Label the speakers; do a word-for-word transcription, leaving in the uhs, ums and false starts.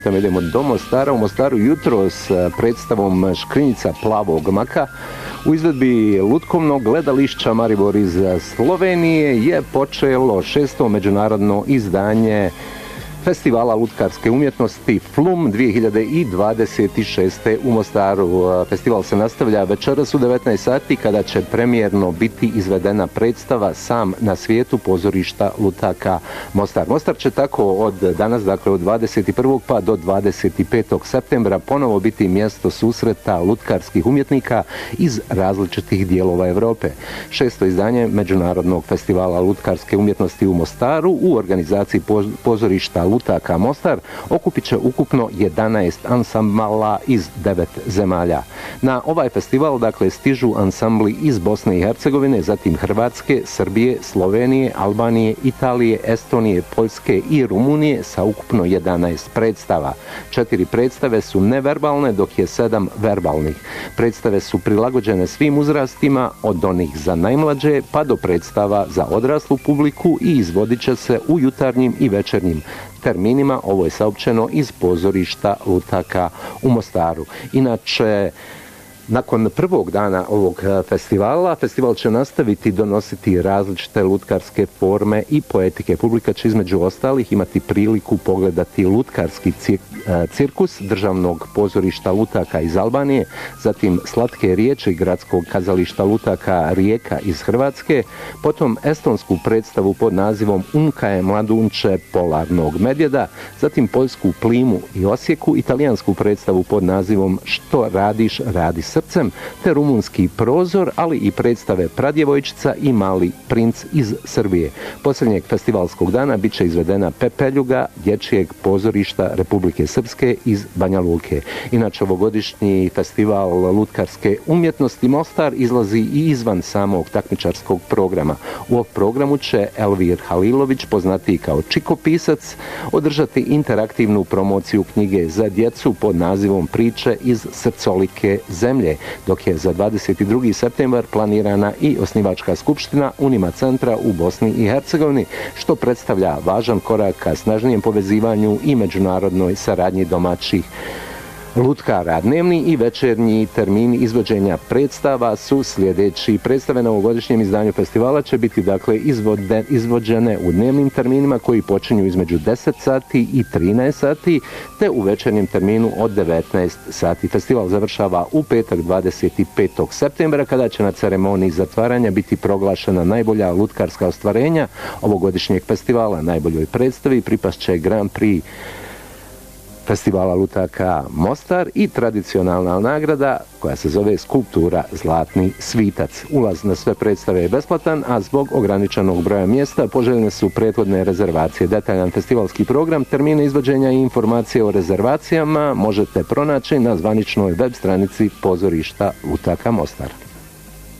Speaker 1: Idemo do Mostara. U Mostaru jutro s predstavom Škrinjica plavog maka u izvedbi lutkovnog gledališća Maribor iz Slovenije je počelo šesto međunarodno izdanje Festivala lutkarske umjetnosti Flum dvije hiljade dvadeset šeste. u Mostaru. Festival se nastavlja večeras u devetnaest sati kada će premijerno biti izvedena predstava Sam na svijetu pozorišta lutaka Mostar. Mostar će tako od danas, dakle od dvadeset prvog pa do dvadeset petog septembra ponovo biti mjesto susreta lutkarskih umjetnika iz različitih dijelova Europe. Šesto izdanje Međunarodnog festivala lutkarske umjetnosti u Mostaru u organizaciji pozorišta lutaka Mostar okupit će ukupno jedanaest ansambala iz devet zemalja. Na ovaj festival dakle stižu ansambli iz Bosne i Hercegovine, zatim Hrvatske, Srbije, Slovenije, Albanije, Italije, Estonije, Poljske i Rumunije sa ukupno jedanaest predstava. Četiri predstave su neverbalne, dok je sedam verbalnih. Predstave su prilagođene svim uzrastima, od onih za najmlađe pa do predstava za odraslu publiku i izvodit će se u jutarnjim i večernjim terminima. Ovo je saopćeno iz pozorišta lutaka u Mostaru. Inače, nakon prvog dana ovog festivala, festival će nastaviti donositi različite lutkarske forme i poetike. Publika će između ostalih imati priliku pogledati lutkarski cirkus državnog pozorišta lutaka iz Albanije, zatim Slatke riječi gradskog kazališta lutaka Rijeka iz Hrvatske, potom estonsku predstavu pod nazivom Unkaje mladunče polarnog medvjeda, zatim poljsku Plimu i Osijeku, italijansku predstavu pod nazivom Što radiš, radi srcem, te rumunski Prozor, ali i predstave Pradjevojčica i Mali princ iz Srbije. Posljednjeg festivalskog dana bit će izvedena Pepeljuga dječjeg pozorišta Republike Srpske iz Banja Luke. Inače, ovogodišnji festival lutkarske umjetnosti Mostar izlazi i izvan samog takmičarskog programa. U ovom programu će Elvir Halilović, poznatiji kao Čiko pisac, održati interaktivnu promociju knjige za djecu pod nazivom Priče iz srcolike zemlje, dok je za dvadeset drugi septembar planirana i osnivačka skupština Unima centra u Bosni i Hercegovini, što predstavlja važan korak ka snažnijem povezivanju i međunarodnoj saradnji domaćih lutkara. Dnevni i večernji termini izvođenja predstava su sljedeći. Predstave na ovogodišnjem izdanju festivala će biti dakle izvode, izvođene u dnevnim terminima koji počinju između deset sati i trinaest sati, te u večernjem terminu od devetnaest sati. Festival završava u petak dvadeset petog septembra kada će na ceremoniji zatvaranja biti proglašena najbolja lutkarska ostvarenja ovogodišnjeg festivala. Najboljoj predstavi pripasće Grand Prix Festivala lutaka Mostar i tradicionalna nagrada koja se zove Skulptura Zlatni svitac. Ulaz na sve predstave je besplatan, a zbog ograničenog broja mjesta poželjne su prethodne rezervacije. Detaljan festivalski program, termine izvođenja i informacije o rezervacijama možete pronaći na zvaničnoj web stranici pozorišta lutaka Mostar.